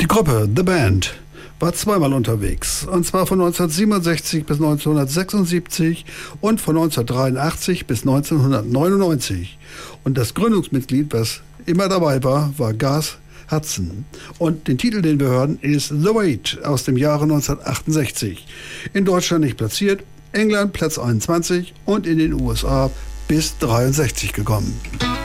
Die Gruppe The Band war zweimal unterwegs, und zwar von 1967 bis 1976 und von 1983 bis 1999. Und das Gründungsmitglied, was immer dabei war, war Gus Hudson. Und den Titel, den wir hören, ist The Wait aus dem Jahre 1968. In Deutschland nicht platziert, England Platz 21 und in den USA bis 63 gekommen.